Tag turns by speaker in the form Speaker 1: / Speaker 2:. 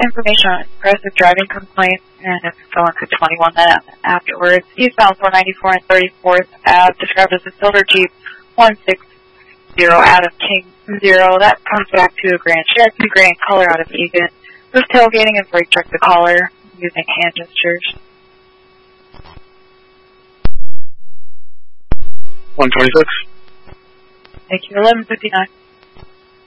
Speaker 1: information on aggressive driving complaints, and it's going to 21 minutes afterwards. Eastbound 494 and 34th Ave, described as a silver Jeep 160 out of King 0. That comes back to a Grand Cherokee gray in color out of Egan. Was tailgating and brake checked the caller using hand gestures.
Speaker 2: 126.
Speaker 1: Thank you. 11:59.